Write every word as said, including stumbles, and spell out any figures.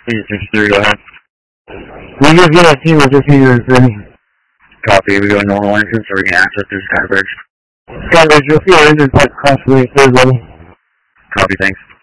East sixty-three, go ahead. We just get a team of fifteen in the city. Copy, we go normal entrance so we can access through Skybridge. Skybridge, you'll see our engine type cross the third level. Copy, thanks.